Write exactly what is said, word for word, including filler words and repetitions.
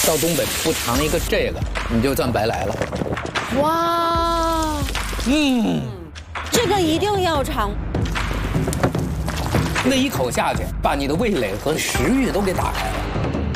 到东北不尝一个这个，你就算白来了。 哇， 嗯， 这个一定要尝。 那一口下去，把你的味蕾和食欲都给打开了。